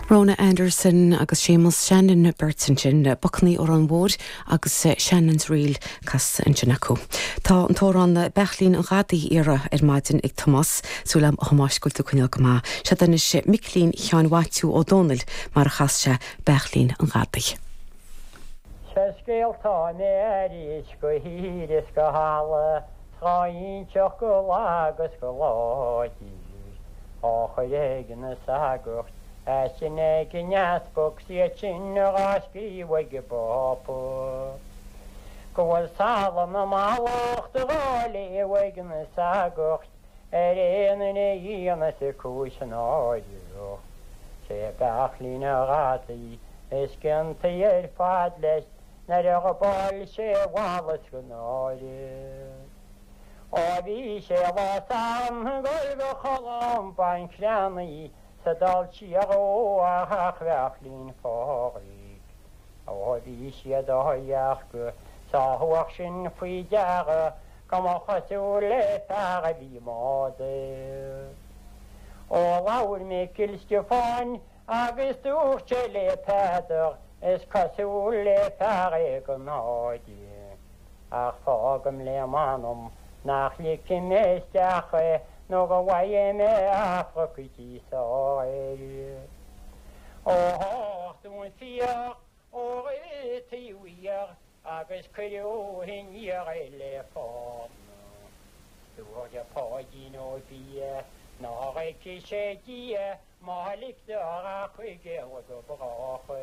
Rona Anderson agus Seamus Shannon Burton sin bucnaí ó an bhór agus Shannon's Reel cas an Janaco. Tá an tóran bechlín an gadaí ire maidin ag Thomas súlam hamáisgúilta chuineal go má. Se dan is Miclín Chean Watú O'Donnell mar a chaiste bechlín an gadaí. Se scéaltá mé éis go híris go hála tráínteach go lágus go láidí á chuir na sagurt sinné gneasbog si sin ráscí waige bopó. Go bhfuil salam na málacht rála waige na sagurt éana dhéana sa cúis an áidirú. sé bechlín a rátaí is cinnta fad leis na go báil sé bhálas go náidir. Ó bhí sé bhá sam goil go cholam bain creanaí sa dal siaró a chachbechlín fáraí. Ó bhí siad a haíach go sáhuach sin faoi deara go má chasú le fear a bhí máda. Ó láir mé cilste fáin agus dúirte le peidir is cosú le fear go náidí. Ach fágam le manam nach lici méisteach nó go bhaid mé Africatí sáil. Ó háchtún fiach ó tíhuiar agus chuú hinníar le fána. Dúirte páidí nó bí ná réici sé dí málicte a chuige go bracha.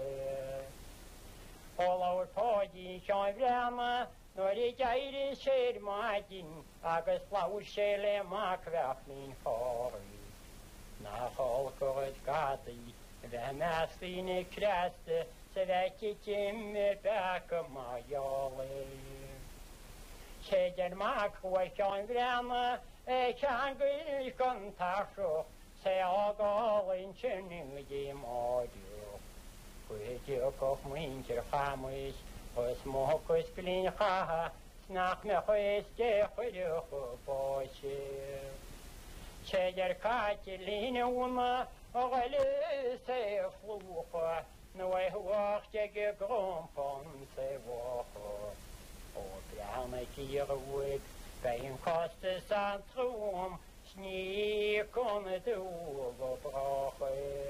Ó láir páidí seán bhreama nóir I gaiiri sér maidin agus pláir sé le má bhechlín fáraí. Nach hálcóid gadaí bheith meastlína creasta sa bheici timir becha máheála. Séidir má chuid seán bhreama cean goil gan tarsú sé ágálainn sinning dé máidiú. Chuidir go muintir chamuis Os mohocus glín chaha, snach me chuis de chuidir go báise. Séidir cáte lína uma ó gaile sé flúcha, nó huachte go grompon sé bhacha. Ó breanna tíar uig, bein costa san trúm, sní conna dú go bracha.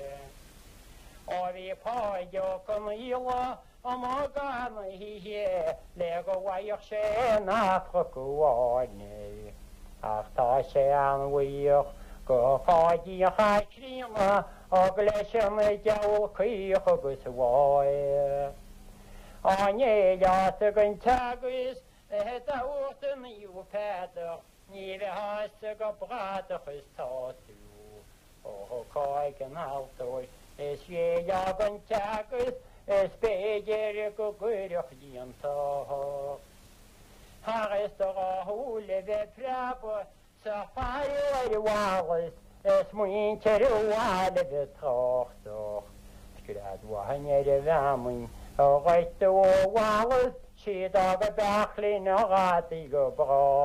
Ó bhí páideo con íla, má gana híhé le go bhaoch sé an Africa bháine. Ach tá sé an bhaoch go fáidí a chaithríama go leis an deall chuoch agus bháid. Áné leata gan teagas dáhata níú peidir, ní bheith háasta go bradachas táú. Ó cáid an altóid is dhé gan teagas Spéidir go gcuireach díontáth. Thagas do ráthúla bheith preapa sa fáil bhálas is muointear bhála bheith tráchtach. Sgrad bhain a bheamain ó ghaite ó bhálas siad a go bechlín a rátaí go brá.